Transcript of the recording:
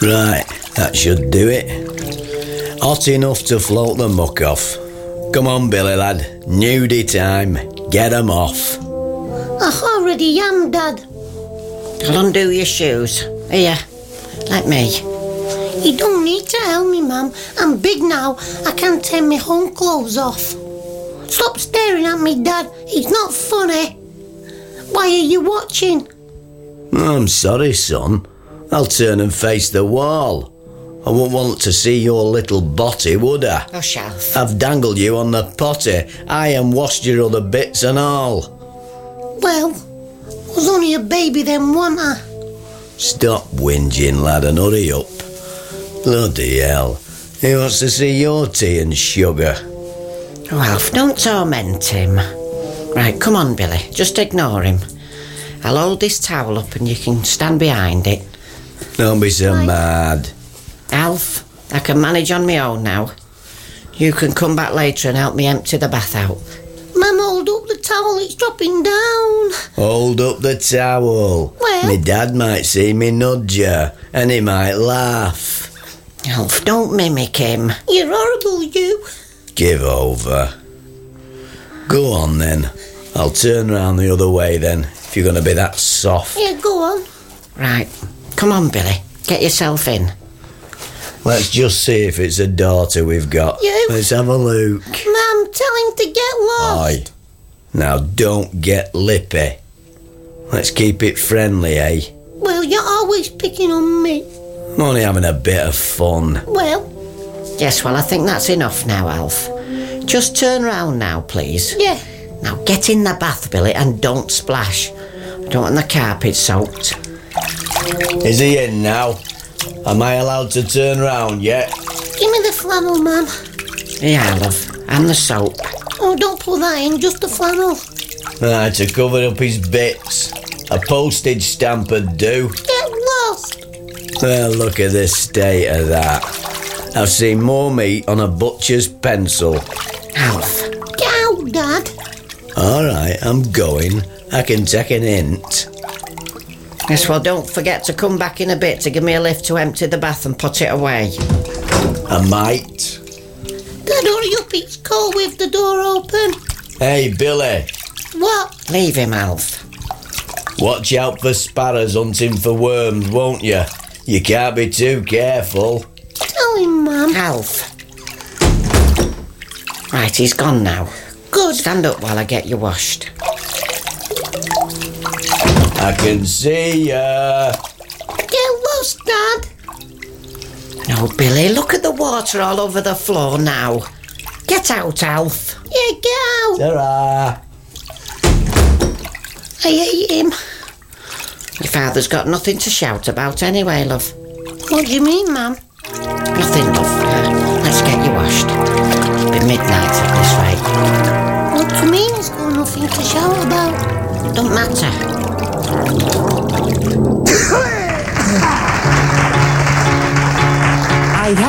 Right, that should do it. Hot enough to float the muck off. Come on, Billy lad, nudie time. Get 'em off. I already am, Dad. I'll undo your shoes. Here, let me. You don't need to help me, Mum. I'm big now. I can't take my home clothes off. Stop staring at me, Dad. It's not funny. Why are you watching? I'm sorry, son. I'll turn and face the wall. I wouldn't want to see your little botty, would I? Hush, Alf. I've dangled you on the potty. I and washed your other bits and all. Well, I was only a baby then, wasn't I? Stop whinging, lad, and hurry up. Bloody hell. He wants to see your tea and sugar. Oh, Alf, don't torment him. Right, come on, Billy. Just ignore him. I'll hold this towel up and you can stand behind it. Don't be so mad. Alf, I can manage on my own now. You can come back later and help me empty the bath out. Mum, hold up the towel, it's dropping down. Hold up the towel. Well? My dad might see me nudge you, and he might laugh. Alf, don't mimic him. You're horrible, you. Give over. Go on then. I'll turn round the other way then, if you're going to be that soft. Yeah, go on. Right, come on, Billy. Get yourself in. Let's just see if it's a daughter we've got. You? Let's have a look. Mum, tell him to get lost. Aye. Now don't get lippy. Let's keep it friendly, eh? Well, you're always picking on me. I'm only having a bit of fun. Well, Yes, well, I think that's enough now, Alf. Just turn round now, please. yeah. Now get in the bath, Billy, and don't splash. I don't want the carpet soaked. Is he in now? Am I allowed to turn round yet? Give me the flannel, Mum. Yeah, love. And the soap. Oh, don't put that in, just the flannel. Right, to cover up his bits. A postage stamp would do. Get lost. Well, look at the state of that. I've seen more meat on a butcher's pencil. Alf. Get out, Dad. All right, I'm going. I can take an hint. Yes, well, don't forget to come back in a bit to give me a lift to empty the bath and put it away. I might. Dad, hurry up, it's cold with the door open. Hey, Billy. What? Leave him, Alf. Watch out for sparrows hunting for worms, won't you? You can't be too careful. Tell him, Mum. Alf. Right, he's gone now. Good. Stand up while I get you washed. I can see ya. Get lost, Dad. No, Billy, look at the water all over the floor now. Get out, Alf. Yeah, get out. Ta-ra. I hate him. Your father's got nothing to shout about anyway, love. What do you mean, Mum? Nothing, love. Let's get you washed. It'll be midnight at this rate. What do you mean he's got nothing to shout about? Don't matter.